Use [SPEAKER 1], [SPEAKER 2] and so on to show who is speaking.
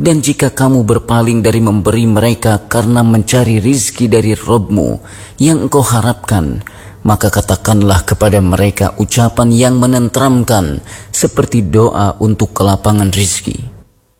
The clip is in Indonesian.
[SPEAKER 1] Dan jika kamu berpaling dari memberi mereka karena mencari rizki dari Rabb-Mu yang engkau harapkan, maka katakanlah kepada mereka ucapan yang menenteramkan seperti doa untuk kelapangan rizki.